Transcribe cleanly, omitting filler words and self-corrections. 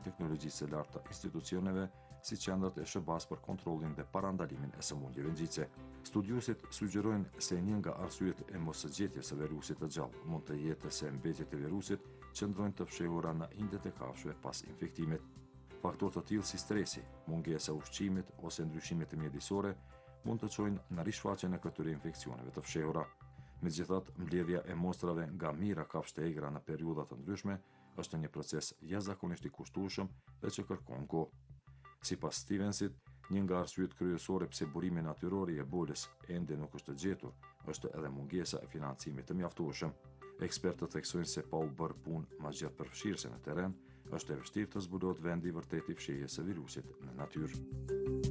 teknologjisë së lartë të institucioneve, si qendrat e SBA-s për kontrollin dhe parandalimin e sëmundjeve nxitse. Studiuesit sugjerojnë se një nga arsyet e mosgjetjes së virusit të gjallë mund të jetë se mbetjet e virusit qëndrojnë të fshehura në indet e kafshëve pas infektimit. Faktorë të tillë si stresi, mungesa e ushqimit ose ndryshimet mjedisore mund të çojnë në rishfaqjen e këtyre infeksioneve të fshehura. Megjithatë, mbledhja e mostrave nga mijëra kafshë të egra në periudha të ndryshme është një proces jashtëzakonisht i kushtueshëm dhe që kërkon kohë. Sipas Stevensit, një nga arsyet kryesore pse burimi natyror i ebolës ende nuk është gjetur, është edhe mungesa e financimit të mjaftueshëm. Ekspertët theksojnë se pa u bërë punë më gjatë përfshirëse në terren, është e vështirë të zbulohet vendi i vërtetë i fshehjes së virusit në natyrë.